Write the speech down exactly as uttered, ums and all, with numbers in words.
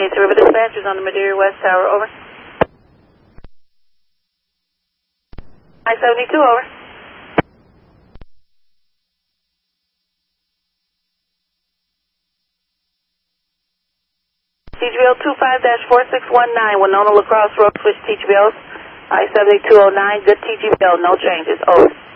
Casey River Dispatchers on the Madeira West Tower, over. I seventy-two, over. T G B L two five dash four six one nine, Winona La Crosse Road, switch T G B Ls. I seventy-two oh nine, good T G B L, no changes, over.